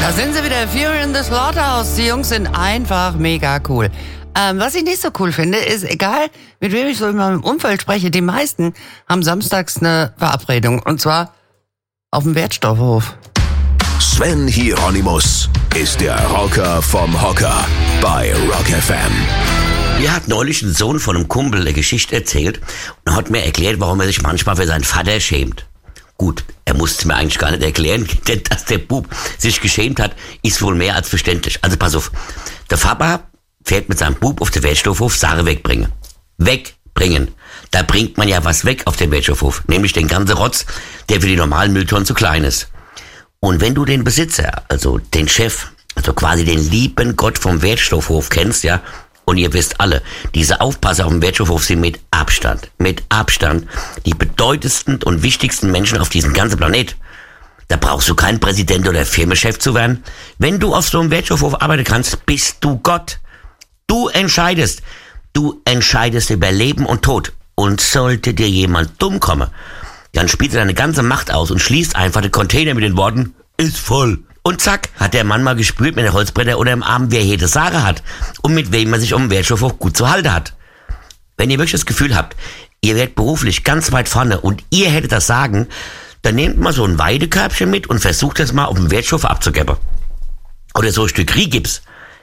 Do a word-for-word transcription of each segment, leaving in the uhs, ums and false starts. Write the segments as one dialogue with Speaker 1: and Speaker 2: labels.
Speaker 1: Da sind sie wieder, Fury in the Slaughterhouse. Die Jungs sind einfach mega cool. Ähm, was ich nicht so cool finde, ist, egal mit wem ich so in meinem Umfeld spreche, die meisten haben samstags eine Verabredung. Und zwar auf dem Wertstoffhof.
Speaker 2: Sven Hieronymus ist der Rocker vom Hocker bei Rock F M.
Speaker 3: Mir hat neulich ein Sohn von einem Kumpel eine Geschichte erzählt und hat mir erklärt, warum er sich manchmal für seinen Vater schämt. Gut, er musste mir eigentlich gar nicht erklären, denn dass der Bub sich geschämt hat, ist wohl mehr als verständlich. Also pass auf, der Papa fährt mit seinem Bub auf den Wertstoffhof Sache wegbringen. Wegbringen. Da bringt man ja was weg auf dem Wertstoffhof, nämlich den ganzen Rotz, der für die normalen Mülltonnen zu klein ist. Und wenn du den Besitzer, also den Chef, also quasi den lieben Gott vom Wertstoffhof kennst, ja, und ihr wisst alle, diese Aufpasser auf dem Wertstoffhof sind mit Abstand, mit Abstand die bedeutendsten und wichtigsten Menschen auf diesem ganzen Planet. Da brauchst du kein Präsident oder Firmenchef zu werden. Wenn du auf so einem Wertstoffhof arbeiten kannst, bist du Gott. Du entscheidest. Du entscheidest über Leben und Tod. Und sollte dir jemand dumm kommen, dann spielt er deine ganze Macht aus und schließt einfach den Container mit den Worten, ist voll. Und zack, hat der Mann mal gespürt mit der Holzbretter oder im Arm, wer hier das Sache hat und mit wem man sich um den Wertstoffhof gut zu halten hat. Wenn ihr wirklich das Gefühl habt, ihr werdet beruflich ganz weit vorne und ihr hättet das Sagen, dann nehmt mal so ein Weidekörbchen mit und versucht das mal auf dem Wertstoff abzugeben. Oder so ein Stück Riegips.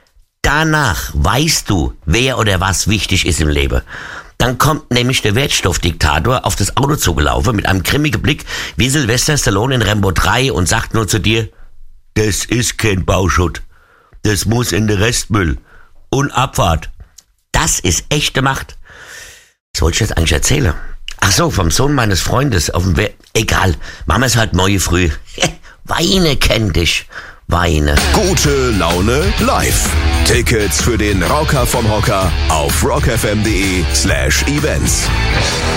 Speaker 3: Danach weißt du, wer oder was wichtig ist im Leben. Dann kommt nämlich der Wertstoffdiktator auf das Auto zugelaufen mit einem grimmigen Blick wie Sylvester Stallone in Rambo drei und sagt nur zu dir, das ist kein Bauschutt. Das muss in den Restmüll. Und Abfahrt. Das ist echte Macht. Was wollte ich jetzt eigentlich erzählen? Ach so, vom Sohn meines Freundes auf dem We- Egal, machen wir es halt morgen früh. Weine kenn dich. Weine.
Speaker 2: Gute Laune live. Tickets für den Rocker vom Hocker auf rockfm.de slash events.